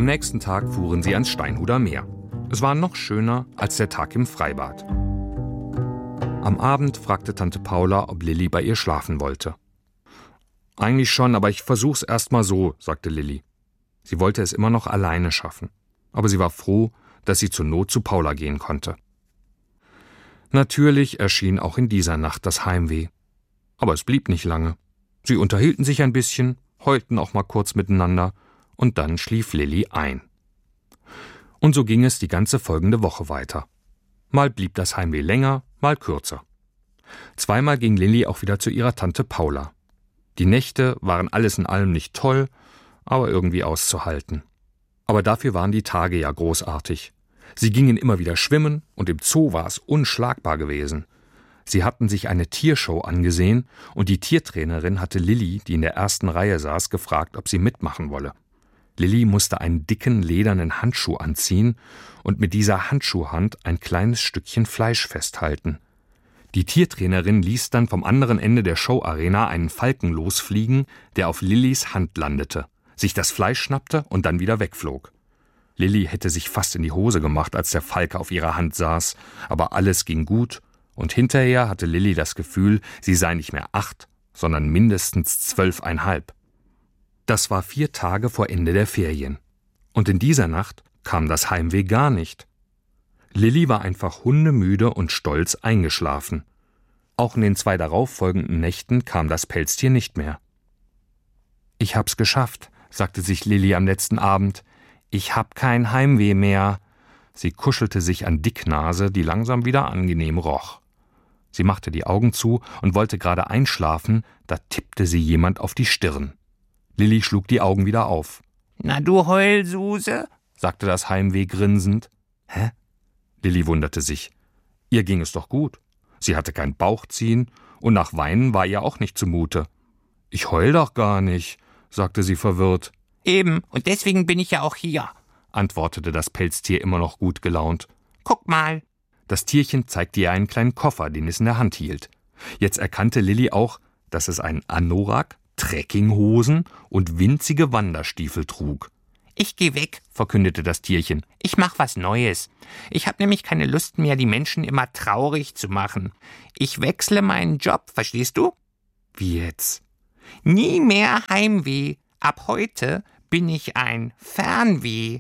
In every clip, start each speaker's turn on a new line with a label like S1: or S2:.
S1: Am nächsten Tag fuhren sie ans Steinhuder Meer. Es war noch schöner als der Tag im Freibad. Am Abend fragte Tante Paula, ob Lilli bei ihr schlafen wollte. »Eigentlich schon, aber ich versuch's erst mal so«, sagte Lilli. Sie wollte es immer noch alleine schaffen. Aber sie war froh, dass sie zur Not zu Paula gehen konnte. Natürlich erschien auch in dieser Nacht das Heimweh. Aber es blieb nicht lange. Sie unterhielten sich ein bisschen, heulten auch mal kurz miteinander, und dann schlief Lilli ein. Und so ging es die ganze folgende Woche weiter. Mal blieb das Heimweh länger, mal kürzer. Zweimal ging Lilli auch wieder zu ihrer Tante Paula. Die Nächte waren alles in allem nicht toll, aber irgendwie auszuhalten. Aber dafür waren die Tage ja großartig. Sie gingen immer wieder schwimmen und im Zoo war es unschlagbar gewesen. Sie hatten sich eine Tiershow angesehen und die Tiertrainerin hatte Lilli, die in der ersten Reihe saß, gefragt, ob sie mitmachen wolle. Lilli musste einen dicken, ledernen Handschuh anziehen und mit dieser Handschuhhand ein kleines Stückchen Fleisch festhalten. Die Tiertrainerin ließ dann vom anderen Ende der Showarena einen Falken losfliegen, der auf Lillis Hand landete, sich das Fleisch schnappte und dann wieder wegflog. Lilli hätte sich fast in die Hose gemacht, als der Falke auf ihrer Hand saß, aber alles ging gut und hinterher hatte Lilli das Gefühl, sie sei nicht mehr 8, sondern mindestens 12,5. Das war 4 Tage vor Ende der Ferien. Und in dieser Nacht kam das Heimweh gar nicht. Lilli war einfach hundemüde und stolz eingeschlafen. Auch in den 2 darauffolgenden Nächten kam das Pelztier nicht mehr. »Ich hab's geschafft«, sagte sich Lilli am letzten Abend. »Ich hab kein Heimweh mehr.« Sie kuschelte sich an Dicknase, die langsam wieder angenehm roch. Sie machte die Augen zu und wollte gerade einschlafen, da tippte sie jemand auf die Stirn. Lilli schlug die Augen wieder auf.
S2: »Na du Heulsuse«,
S1: sagte das Heimweh grinsend. »Hä?« Lilli wunderte sich. Ihr ging es doch gut. Sie hatte kein Bauchziehen und nach Weinen war ihr auch nicht zumute. »Ich heul doch gar nicht«, sagte sie verwirrt.
S2: »Eben, und deswegen bin ich ja auch hier«,
S1: antwortete das Pelztier immer noch gut gelaunt.
S2: »Guck mal.«
S1: Das Tierchen zeigte ihr einen kleinen Koffer, den es in der Hand hielt. Jetzt erkannte Lilli auch, dass es einen Anorak, Trekkinghosen und winzige Wanderstiefel trug.
S2: »Ich geh weg«, verkündete das Tierchen. »Ich mach was Neues. Ich hab nämlich keine Lust mehr, die Menschen immer traurig zu machen. Ich wechsle meinen Job, verstehst du?«
S1: »Wie jetzt?«
S2: »Nie mehr Heimweh. Ab heute bin ich ein Fernweh.«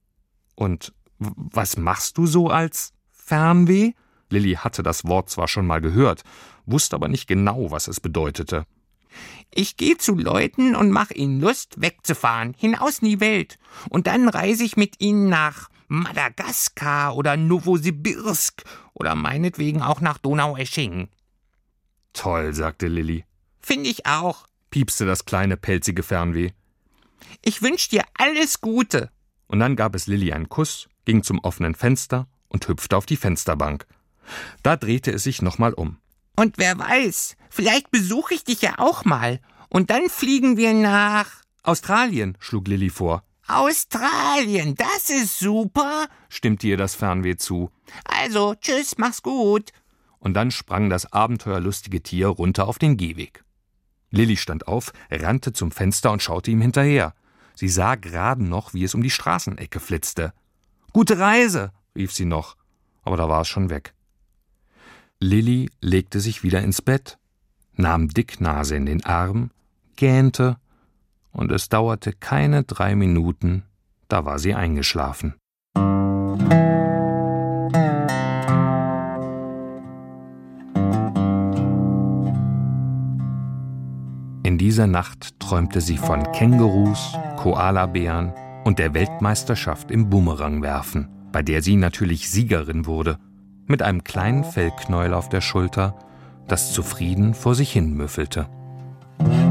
S1: »Und was machst du so als Fernweh?« Lilli hatte das Wort zwar schon mal gehört, wusste aber nicht genau, was es bedeutete.
S2: »Ich gehe zu Leuten und mache ihnen Lust, wegzufahren, hinaus in die Welt. Und dann reise ich mit ihnen nach Madagaskar oder Novosibirsk oder meinetwegen auch nach Donaueschingen.«
S1: »Toll«, sagte Lilli.
S2: »Finde ich auch«,
S1: piepste das kleine, pelzige Fernweh.
S2: »Ich wünsch dir alles Gute.«
S1: Und dann gab es Lilli einen Kuss, ging zum offenen Fenster und hüpfte auf die Fensterbank. Da drehte es sich nochmal um.
S2: »Und wer weiß, vielleicht besuche ich dich ja auch mal. Und dann fliegen wir nach
S1: Australien«, schlug Lilli vor.
S2: »Australien, das ist super«,
S1: stimmte ihr das Fernweh zu.
S2: »Also, tschüss, mach's gut.«
S1: Und dann sprang das abenteuerlustige Tier runter auf den Gehweg. Lilli stand auf, rannte zum Fenster und schaute ihm hinterher. Sie sah gerade noch, wie es um die Straßenecke flitzte. »Gute Reise«, rief sie noch, aber da war es schon weg. Lilli legte sich wieder ins Bett, nahm Dicknase in den Arm, gähnte, und es dauerte keine 3 Minuten, da war sie eingeschlafen. In dieser Nacht träumte sie von Kängurus, Koalabären und der Weltmeisterschaft im Bumerangwerfen, bei der sie natürlich Siegerin wurde, mit einem kleinen Fellknäuel auf der Schulter, das zufrieden vor sich hin müffelte.